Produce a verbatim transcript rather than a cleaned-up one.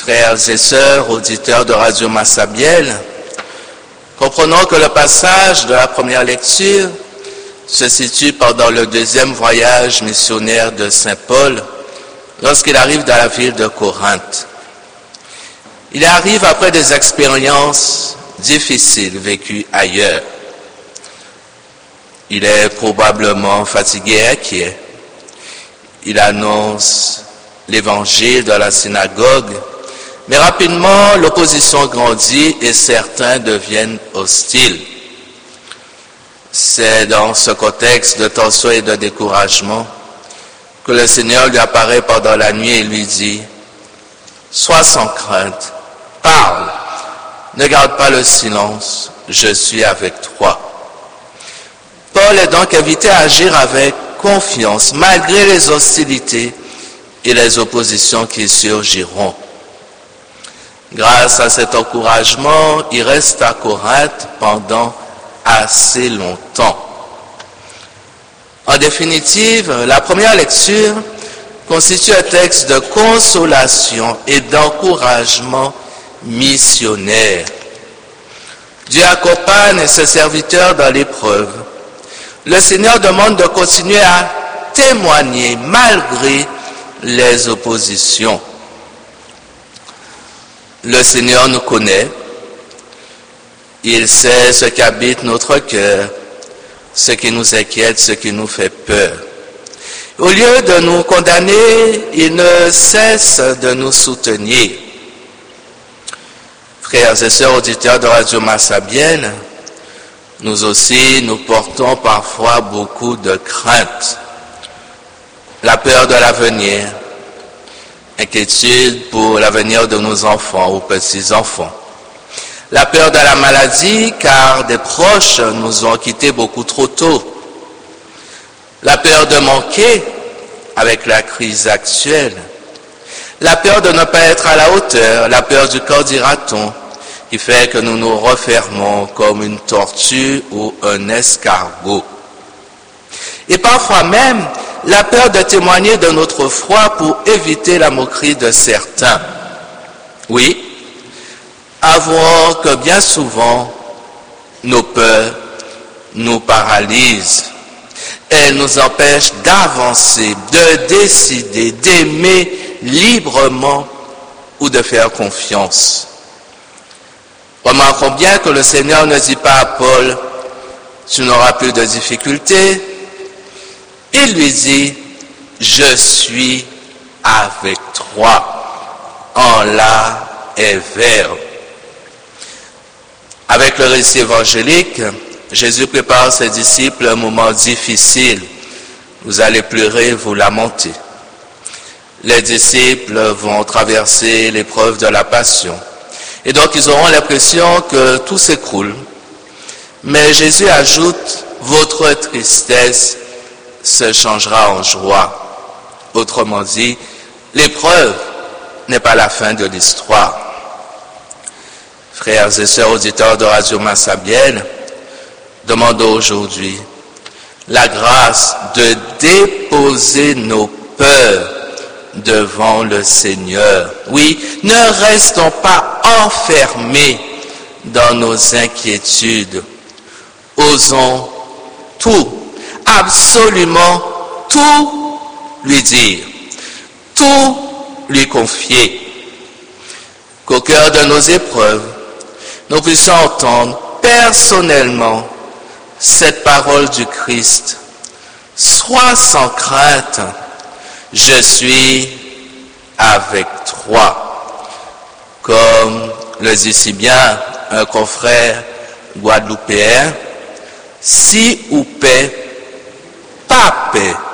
Frères et sœurs, auditeurs de Radio Massabielle, comprenons que le passage de la première lecture se situe pendant le deuxième voyage missionnaire de Saint Paul, lorsqu'il arrive dans la ville de Corinthe. Il arrive après des expériences difficiles vécues ailleurs. Il est probablement fatigué et inquiet. Il annonce l'évangile dans la synagogue, mais rapidement l'opposition grandit et certains deviennent hostiles. C'est dans ce contexte de tension et de découragement que le Seigneur lui apparaît pendant la nuit et lui dit « Sois sans crainte, parle, ne garde pas le silence, je suis avec toi. » Paul est donc invité à agir avec confiance, malgré les hostilités et les oppositions qui surgiront. Grâce à cet encouragement, il reste à Corinthe pendant assez longtemps. En définitive, la première lecture constitue un texte de consolation et d'encouragement missionnaire. Dieu accompagne ses serviteurs dans l'épreuve. Le Seigneur demande de continuer à témoigner malgré les oppositions. Le Seigneur nous connaît. Il sait ce qui habite notre cœur, ce qui nous inquiète, ce qui nous fait peur. Au lieu de nous condamner, il ne cesse de nous soutenir. Frères et sœurs auditeurs de Radio Massabielle, nous aussi, nous portons parfois beaucoup de crainte. La peur de l'avenir, inquiétude pour l'avenir de nos enfants ou petits-enfants. La peur de la maladie, car des proches nous ont quittés beaucoup trop tôt. La peur de manquer avec la crise actuelle. La peur de ne pas être à la hauteur, la peur du qu'en dira-t-on, qui fait que nous nous refermons comme une tortue ou un escargot. Et parfois même, la peur de témoigner de notre foi pour éviter la moquerie de certains. Oui, avouons que bien souvent, nos peurs nous paralysent. Elles nous empêchent d'avancer, de décider, d'aimer librement ou de faire confiance. Remarquons bien que le Seigneur ne dit pas à Paul, tu n'auras plus de difficultés. Il lui dit, je suis avec toi, en la et verbe. Avec le récit évangélique, Jésus prépare ses disciples un moment difficile. Vous allez pleurer, vous lamenter. Les disciples vont traverser l'épreuve de la passion. Et donc, ils auront l'impression que tout s'écroule. Mais Jésus ajoute, votre tristesse se changera en joie. Autrement dit, l'épreuve n'est pas la fin de l'histoire. Frères et sœurs auditeurs de Radio Massabielle, demandons aujourd'hui la grâce de déposer nos peurs devant le Seigneur. Oui, ne restons pas enfermés dans nos inquiétudes. Osons tout, absolument tout lui dire, tout lui confier. Qu'au cœur de nos épreuves, nous puissions entendre personnellement cette parole du Christ. Sois sans crainte, je suis avec toi. Comme le dit si bien un confrère guadeloupéen, si ou paix, pas paix.